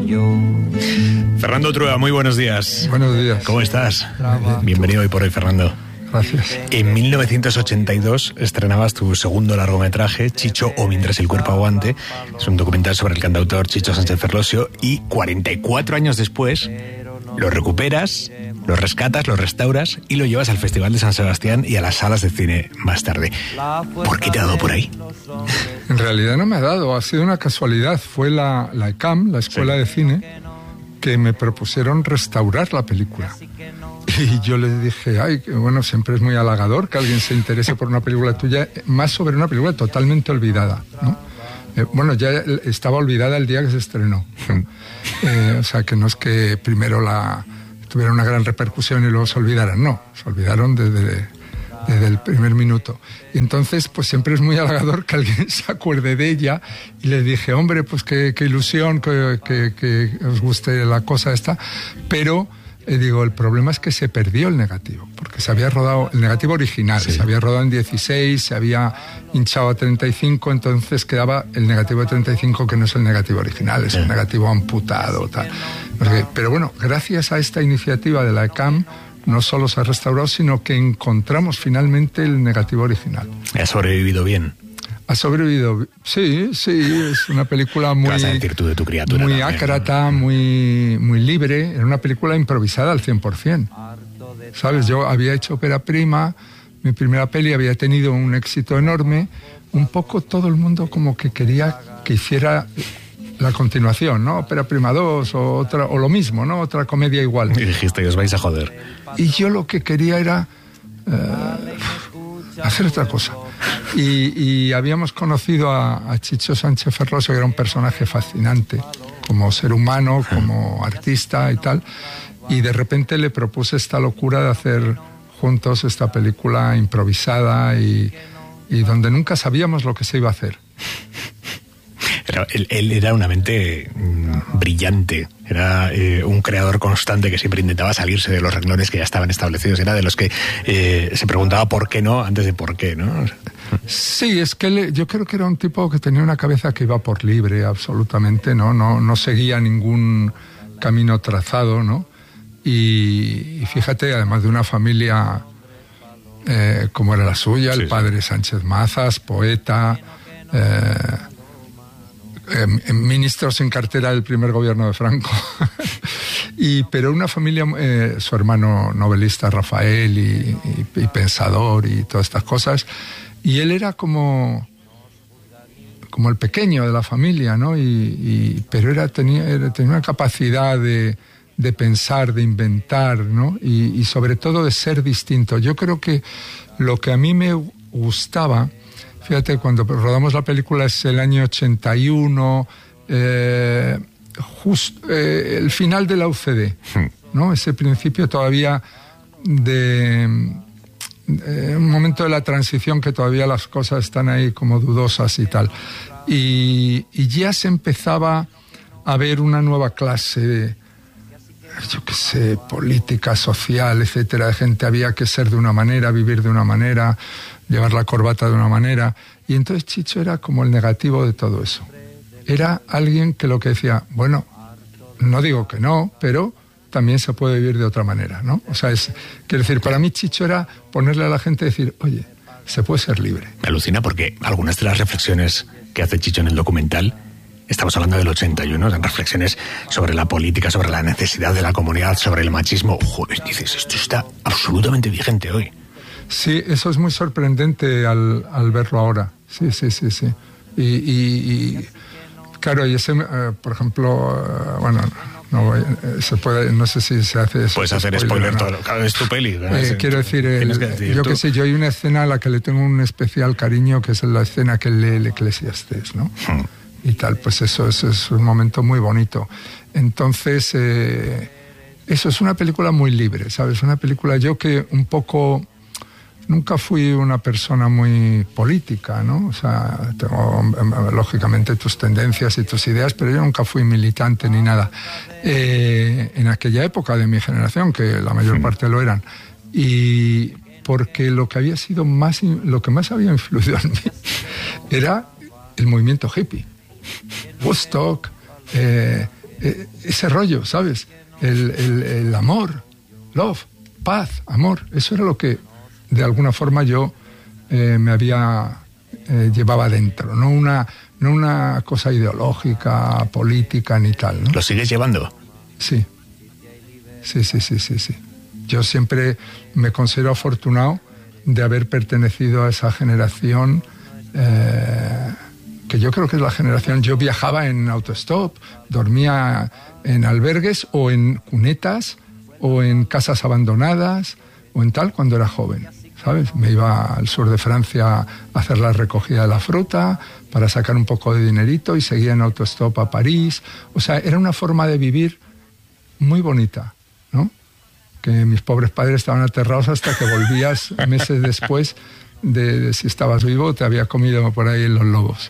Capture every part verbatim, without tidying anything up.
yo. Fernando Trueba, muy buenos días. Buenos días. ¿Cómo estás? Bravo. Bienvenido hoy por hoy, Fernando. Gracias. En mil novecientos ochenta y dos estrenabas tu segundo largometraje, Chicho o Mientras el cuerpo aguante. Es un documental sobre el cantautor Chicho Sánchez Ferlosio y cuarenta y cuatro años después lo recuperas, lo rescatas, lo restauras y lo llevas al Festival de San Sebastián y a las salas de cine más tarde. ¿Por qué te ha dado por ahí? En realidad no me ha dado, ha sido una casualidad. Fue la, la E C A M, la Escuela sí. de Cine, que me propusieron restaurar la película. Y yo les dije, ay, bueno, siempre es muy halagador que alguien se interese por una película tuya, más sobre una película totalmente olvidada, ¿no? Eh, bueno, ya estaba olvidada el día que se estrenó. Eh, o sea, que no es que primero la tuviera una gran repercusión y luego se olvidaran, no, se olvidaron desde, desde el primer minuto. Y entonces, pues siempre es muy halagador que alguien se acuerde de ella, y les dije, hombre, pues qué, qué ilusión que, que, que os guste la cosa esta, pero... Eh, digo, el problema es que se perdió el negativo, porque se había rodado, el negativo original, sí. se había rodado en dieciséis, se había hinchado a treinta y cinco, entonces quedaba el negativo de treinta y cinco, que no es el negativo original, es sí. el negativo amputado, tal. Porque, pero bueno, gracias a esta iniciativa de la E C A M, no solo se ha restaurado, sino que encontramos finalmente el negativo original. ¿Ha sobrevivido bien? Ha sobrevivido, sí, sí, es una película muy... ¿Qué vas a decir tú de tu criatura? Muy también, ácrata, ¿no? muy, muy libre. Era una película improvisada al cien por ciento. ¿Sabes? Yo había hecho ópera prima, mi primera peli había tenido un éxito enorme. Un poco todo el mundo como que quería que hiciera la continuación, ¿no? Ópera prima dos o, otra, o lo mismo, ¿no? Otra comedia igual. Y dijiste, os vais a joder. Y yo lo que quería era... Uh, hacer otra cosa. Y, y habíamos conocido a, a Chicho Sánchez Ferlosio, que era un personaje fascinante, como ser humano, como artista y tal, y de repente le propuse esta locura de hacer juntos esta película improvisada y, y donde nunca sabíamos lo que se iba a hacer. Era, él, él era una mente mmm, brillante, era eh, un creador constante que siempre intentaba salirse de los renglones que ya estaban establecidos, era de los que eh, se preguntaba por qué no antes de por qué, ¿no? Sí, es que él, yo creo que era un tipo que tenía una cabeza que iba por libre, absolutamente, ¿no? No, no seguía ningún camino trazado, ¿no? Y, y fíjate, además de una familia eh, como era la suya, sí, el padre sí. Sánchez Mazas, poeta... Eh, Eh, ministro sin cartera del primer gobierno de Franco. y pero una familia, eh, su hermano novelista Rafael y, y, y pensador y todas estas cosas, y él era como como el pequeño de la familia, ¿no? Y, y pero era tenía, era, tenía una capacidad de, de pensar, de inventar, ¿no? Y, y sobre todo de ser distinto. Yo creo que lo que a mí me gustaba, fíjate, cuando rodamos la película es el año ochenta y uno, eh, just, eh, el final de la U C D, ¿no? Ese principio todavía de, de un momento de la transición que todavía las cosas están ahí como dudosas y tal. Y, y ya se empezaba a ver una nueva clase de, yo qué sé, política, social, etcétera. De gente, había que ser de una manera, vivir de una manera, llevar la corbata de una manera, y entonces Chicho era como el negativo de todo eso. Era alguien que lo que decía, bueno, no digo que no, pero también se puede vivir de otra manera, ¿no? O sea, es, quiero decir, para mí Chicho era ponerle a la gente y decir, oye, se puede ser libre. Me alucina porque algunas de las reflexiones que hace Chicho en el documental, estamos hablando del ochenta y uno, reflexiones sobre la política, sobre la necesidad de la comunidad, sobre el machismo. Joder, dices, esto está absolutamente vigente hoy. Sí, eso es muy sorprendente al, al verlo ahora. Sí, sí, sí, sí. Y, y, y claro, y ese, uh, por ejemplo, uh, bueno, no voy, uh, se puede, no sé si se hace eso. Puedes hacer spoiler, spoiler todo. Claro, es tu peli. Eh, sí, quiero decir, el, que decir yo qué sé, yo hay una escena a la que le tengo un especial cariño, que es la escena que lee el Eclesiastés, ¿no? Hmm. Y tal, pues eso, eso es un momento muy bonito. Entonces, eh, eso es una película muy libre, ¿sabes? Una película, yo que un poco... Nunca fui una persona muy política, ¿no? O sea, tengo lógicamente tus tendencias y tus ideas, pero yo nunca fui militante ni nada. Eh, en aquella época de mi generación, que la mayor parte lo eran, y porque lo que había sido más, lo que más había influido en mí era el movimiento hippie. Woodstock, eh, eh, ese rollo, ¿sabes? El, el, el amor, love, paz, amor, eso era lo que de alguna forma yo eh, me había eh, llevaba dentro, no una, no una cosa ideológica, política ni tal, ¿no? ¿Lo sigues llevando? Sí, sí, sí, sí, sí, sí. Yo siempre me considero afortunado de haber pertenecido a esa generación eh, que yo creo que es la generación... Yo viajaba en autostop, dormía en albergues o en cunetas o en casas abandonadas o en tal cuando era joven, ¿sabes? Me iba al sur de Francia a hacer la recogida de la fruta para sacar un poco de dinerito y seguía en autostop a París. O sea, era una forma de vivir muy bonita, ¿no? Que mis pobres padres estaban aterrados hasta que volvías meses después de, de si estabas vivo o te había comido por ahí los lobos.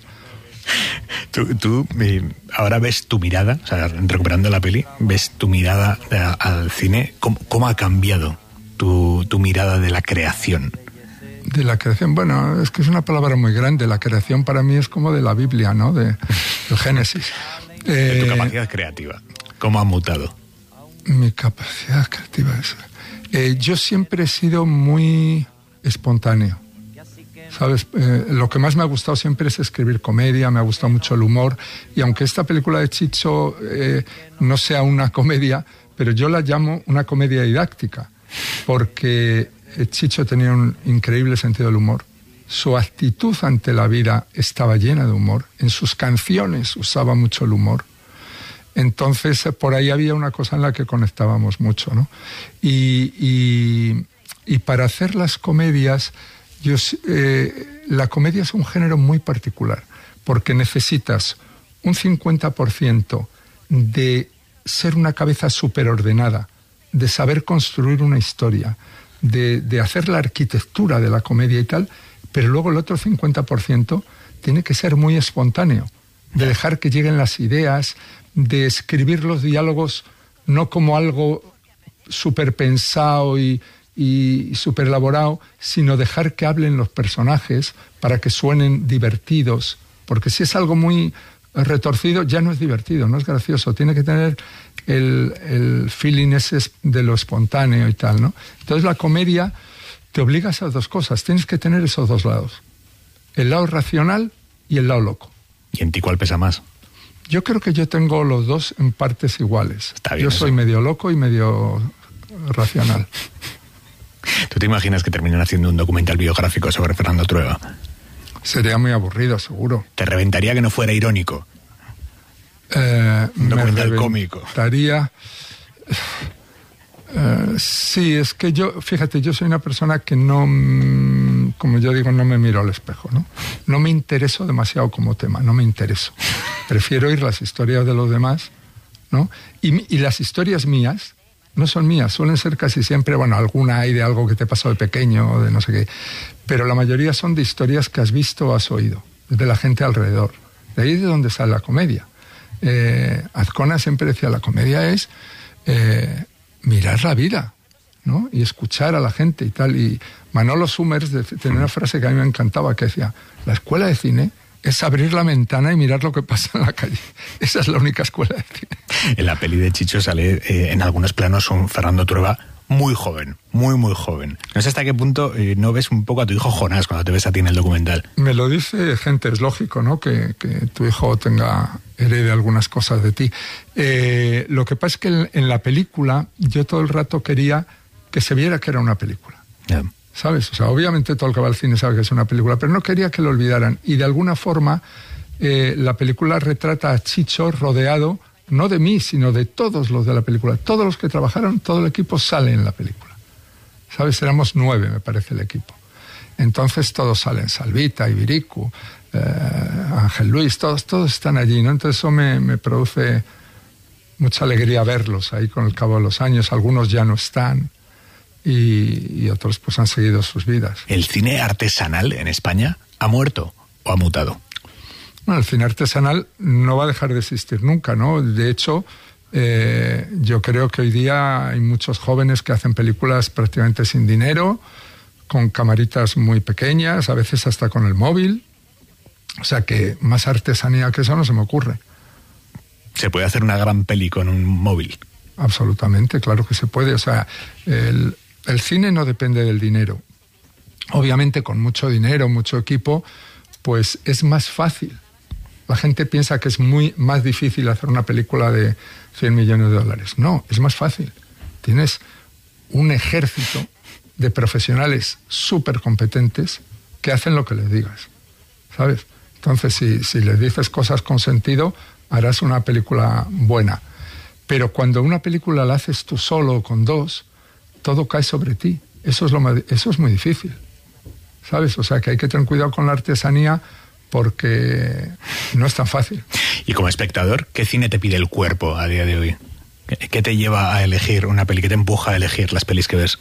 Tú, tú eh, ahora ves tu mirada, o sea, recuperando la peli, ves tu mirada a, al cine, ¿cómo, cómo ha cambiado tu, tu mirada de la creación? De la creación, bueno, es que es una palabra muy grande. La creación para mí es como de la Biblia, ¿no? De, del Génesis. De tu capacidad creativa, ¿cómo ha mutado? Mi capacidad creativa es... Eh, yo siempre he sido muy espontáneo, ¿sabes? Eh, lo que más me ha gustado siempre es escribir comedia, me ha gustado mucho el humor, y aunque esta película de Chicho eh, no sea una comedia, pero yo la llamo una comedia didáctica, porque Chicho tenía un increíble sentido del humor. Su actitud ante la vida estaba llena de humor, en sus canciones usaba mucho el humor. Entonces, por ahí había una cosa en la que conectábamos mucho, ¿no? Y, y, y para hacer las comedias, yo, eh, la comedia es un género muy particular, porque necesitas un cincuenta por ciento de ser una cabeza superordenada, de saber construir una historia, de, de hacer la arquitectura de la comedia y tal, pero luego el otro cincuenta por ciento tiene que ser muy espontáneo, de dejar que lleguen las ideas, de escribir los diálogos no como algo súper pensado y, y súper elaborado, sino dejar que hablen los personajes para que suenen divertidos, porque si es algo muy retorcido ya no es divertido, no es gracioso, tiene que tener el, el feeling ese de lo espontáneo y tal, ¿no? Entonces la comedia te obliga a esas dos cosas, tienes que tener esos dos lados, el lado racional y el lado loco. ¿Y en ti cuál pesa más? Yo creo que yo tengo los dos en partes iguales. Está bien, yo eso. soy medio loco y medio racional. ¿Tú te imaginas que terminan haciendo un documental biográfico sobre Fernando Trueba? Sería muy aburrido, seguro. ¿Te reventaría que no fuera irónico? Eh, un documental me cómico. Reventaría... Uh, sí, es que yo, fíjate, yo soy una persona que no, como yo digo, no me miro al espejo, ¿no? No me intereso demasiado como tema, no me intereso. Prefiero oír las historias de los demás, ¿no? Y, y las historias mías no son mías, suelen ser casi siempre, bueno, alguna hay de algo que te pasó de pequeño o de no sé qué, pero la mayoría son de historias que has visto o has oído, de la gente alrededor. De ahí es de donde sale la comedia. Eh, Azcona siempre decía, la comedia es... Eh, mirar la vida, ¿no? Y escuchar a la gente y tal. Y Manolo Summers tenía una frase que a mí me encantaba, que decía, la escuela de cine es abrir la ventana y mirar lo que pasa en la calle. Esa es la única escuela de cine. En la peli de Chicho sale eh, en algunos planos un Fernando Trueba muy joven, muy, muy joven. No sé hasta qué punto eh, no ves un poco a tu hijo Jonás cuando te ves a ti en el documental. Me lo dice gente, es lógico, ¿no? Que, que tu hijo tenga, herede algunas cosas de ti. Eh, lo que pasa es que en, en la película yo todo el rato quería que se viera que era una película. Yeah. ¿Sabes? O sea, obviamente todo el que va al cine sabe que es una película, pero no quería que lo olvidaran. Y de alguna forma eh, la película retrata a Chicho rodeado no de mí, sino de todos los de la película. Todos los que trabajaron, todo el equipo sale en la película. ¿Sabes? Éramos nueve, me parece, el equipo. Entonces todos salen, Salvita, Ibiricu, eh, Ángel Luis, todos, todos están allí, ¿no? Entonces eso me, me produce mucha alegría verlos ahí con el cabo de los años. Algunos ya no están y, y otros pues han seguido sus vidas. ¿El cine artesanal en España ha muerto o ha mutado? Bueno, el cine artesanal no va a dejar de existir nunca, ¿no? De hecho, eh, yo creo que hoy día hay muchos jóvenes que hacen películas prácticamente sin dinero, con camaritas muy pequeñas, a veces hasta con el móvil. O sea que más artesanía que eso no se me ocurre. ¿Se puede hacer una gran peli con un móvil? Absolutamente, claro que se puede. O sea, el, el cine no depende del dinero. Obviamente, con mucho dinero, mucho equipo, pues es más fácil. La gente piensa que es muy más difícil hacer una película de cien millones de dólares. No, es más fácil. Tienes un ejército de profesionales súper competentes que hacen lo que les digas, ¿sabes? Entonces, si, si les dices cosas con sentido, harás una película buena. Pero cuando una película la haces tú solo o con dos, todo cae sobre ti. Eso es, lo más, eso es muy difícil, ¿sabes? O sea, que hay que tener cuidado con la artesanía porque no es tan fácil. Y como espectador, ¿qué cine te pide el cuerpo a día de hoy? ¿Qué te lleva a elegir una peli? ¿Qué te empuja a elegir las pelis que ves?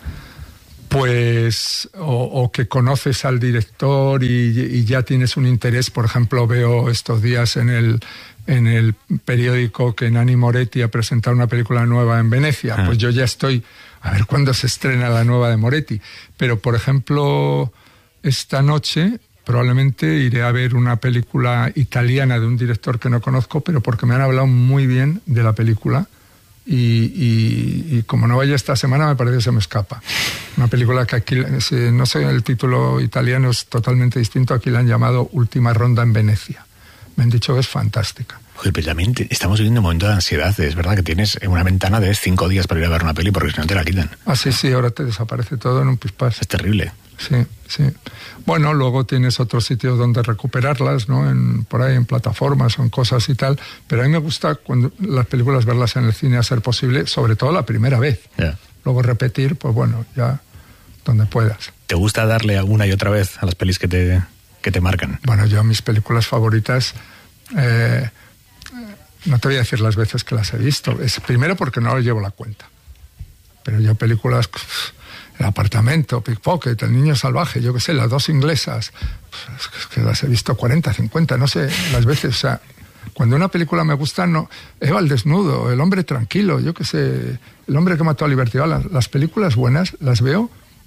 Pues, o, o que conoces al director y, y ya tienes un interés. Por ejemplo, veo estos días en el, en el periódico que Nanni Moretti ha presentado una película nueva en Venecia. Ah. Pues yo ya estoy, a ver cuándo se estrena la nueva de Moretti. Pero, por ejemplo, esta noche probablemente iré a ver una película italiana de un director que no conozco, pero porque me han hablado muy bien de la película. Y, y, y como no vaya esta semana, me parece que se me escapa. Una película que aquí, no sé, el título italiano es totalmente distinto. Aquí la han llamado Última Ronda en Venecia. Me han dicho que es fantástica. Joder, pero también estamos viviendo un momento de ansiedad. Es verdad que tienes una ventana de cinco días para ir a ver una peli porque si no te la quitan. Ah, sí, sí, ahora te desaparece todo en un pispás. Es terrible. Sí, sí. Bueno, luego tienes otros sitios donde recuperarlas, ¿no? En, por ahí en plataformas o en cosas y tal. Pero a mí me gusta cuando las películas verlas en el cine a ser posible, sobre todo la primera vez. Yeah. Luego repetir, pues bueno, ya donde puedas. ¿Te gusta darle una y otra vez a las pelis que te, que te marcan? Bueno, yo mis películas favoritas, eh, no te voy a decir las veces que las he visto. Es primero porque no llevo la cuenta. Pero yo películas... El apartamento, Pickpocket, El niño salvaje, yo qué sé, las dos inglesas, pues es que las he visto cuarenta, cincuenta, no sé, las veces. O sea, cuando una película me gusta, no, Eva el desnudo, El hombre tranquilo, yo qué sé, El hombre que mató a Liberty Balance. Las películas buenas las veo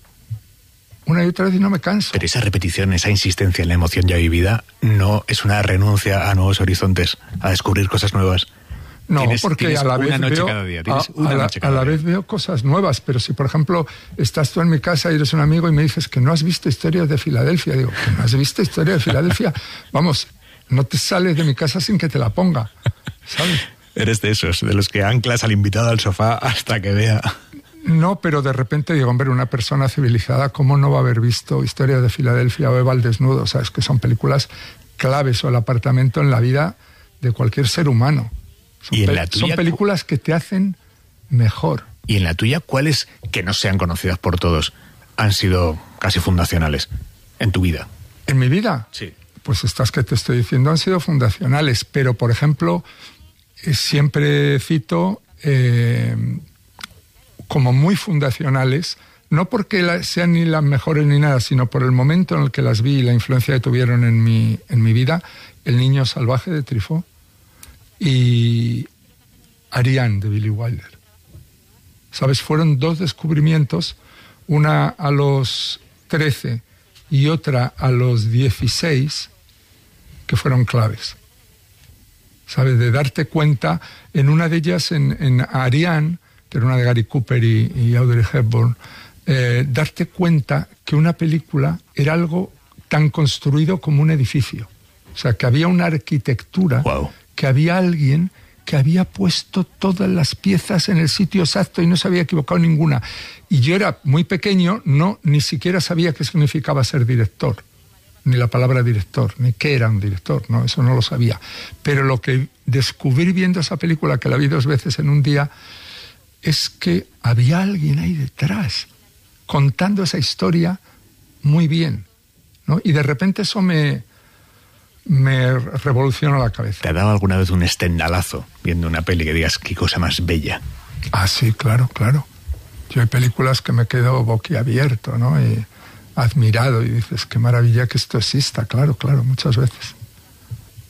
una y otra vez y no me canso. Pero esa repetición, esa insistencia en la emoción ya vivida, no es una renuncia a nuevos horizontes, a descubrir cosas nuevas. No, tienes, porque tienes a la vez veo, cada día. A, una a, la, noche cada a la día. vez veo cosas nuevas, pero si por ejemplo estás tú en mi casa y eres un amigo y me dices que no has visto Historias de Filadelfia, digo, ¿que no has visto Historias de Filadelfia? Vamos, no te sales de mi casa sin que te la ponga, ¿sabes? Eres de esos, de los que anclas al invitado al sofá hasta que vea. No, pero de repente digo, hombre, una persona civilizada, ¿cómo no va a haber visto Historias de Filadelfia o Eva al desnudo? O sea, es que son películas claves, o El apartamento, en la vida de cualquier ser humano. Son, ¿Y en pe- la tuya? son películas que te hacen mejor. ¿Y en la tuya cuáles, que no sean conocidas por todos, han sido casi fundacionales en tu vida? ¿En mi vida? Sí. Pues estas que te estoy diciendo han sido fundacionales, pero por ejemplo, eh, siempre cito eh, como muy fundacionales, no porque la, sean ni las mejores ni nada, sino por el momento en el que las vi y la influencia que tuvieron en mi, en mi vida, El niño salvaje de Truffaut y Ariane de Billy Wilder. ¿Sabes? Fueron dos descubrimientos, una a los trece y otra a los dieciséis, que fueron claves. ¿Sabes? De darte cuenta, en una de ellas, en, en Ariane, que era una de Gary Cooper y, y Audrey Hepburn, eh, darte cuenta que una película era algo tan construido como un edificio. O sea, que había una arquitectura... Wow. Que había alguien que había puesto todas las piezas en el sitio exacto y no se había equivocado ninguna. Y yo era muy pequeño, no, ni siquiera sabía qué significaba ser director, ni la palabra director, ni qué era un director, no, eso no lo sabía. Pero lo que descubrí viendo esa película, que la vi dos veces en un día, es que había alguien ahí detrás, contando esa historia muy bien, ¿no? Y de repente eso me... me revoluciona la cabeza. ¿Te ha dado alguna vez un estendalazo viendo una peli que digas qué cosa más bella? Ah, sí, claro, claro. Yo hay películas que me quedo boquiabierto, ¿no? Y admirado, y dices, qué maravilla que esto exista, claro, claro, muchas veces.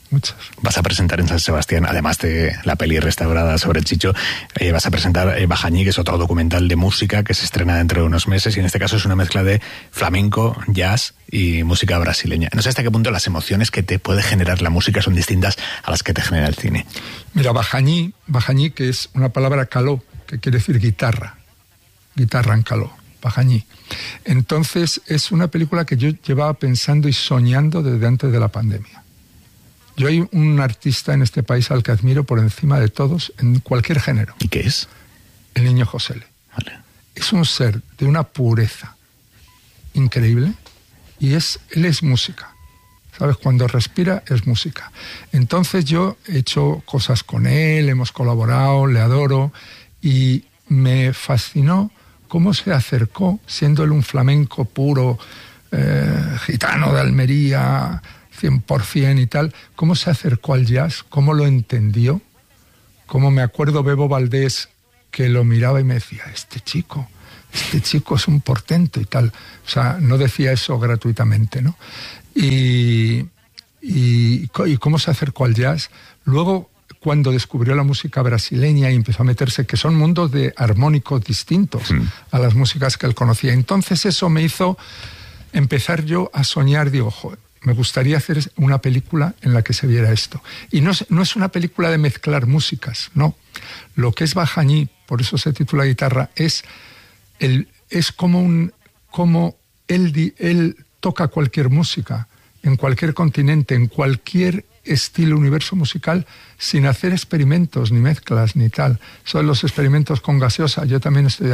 muchas. Vas a presentar en San Sebastián, además de la peli restaurada sobre Chicho, eh, vas a presentar eh, Bajañí, que es otro documental de música que se estrena dentro de unos meses, y en este caso es una mezcla de flamenco, jazz y música brasileña. No sé hasta qué punto las emociones que te puede generar la música son distintas a las que te genera el cine. Mira, Bajañí, Bajañí, que es una palabra caló, que quiere decir guitarra, guitarra en caló, Bajañí. Entonces es una película que yo llevaba pensando y soñando desde antes de la pandemia. Yo hay un artista en este país al que admiro por encima de todos en cualquier género. ¿Y qué es? El Niño Josele. Vale. Es un ser de una pureza increíble y es, él es música. ¿Sabes? Cuando respira es música. Entonces yo he hecho cosas con él, hemos colaborado, le adoro y me fascinó cómo se acercó, siendo él un flamenco puro, eh, gitano de Almería, cien por ciento y tal, cómo se acercó al jazz, cómo lo entendió, cómo me acuerdo Bebo Valdés que lo miraba y me decía, este chico, este chico es un portento y tal. O sea, no decía eso gratuitamente, ¿no? Y, y, y cómo se acercó al jazz. Luego, cuando descubrió la música brasileña y empezó a meterse, que son mundos de armónicos distintos mm. a las músicas que él conocía. Entonces eso me hizo empezar yo a soñar, digo, joder, me gustaría hacer una película en la que se viera esto. Y no es, no es una película de mezclar músicas, no. Lo que es Bajañí, por eso se titula Guitarra, es, el, es como, un, como él, él toca cualquier música, en cualquier continente, en cualquier estilo, universo musical, sin hacer experimentos, ni mezclas, ni tal. Son los experimentos con gaseosa, yo también estoy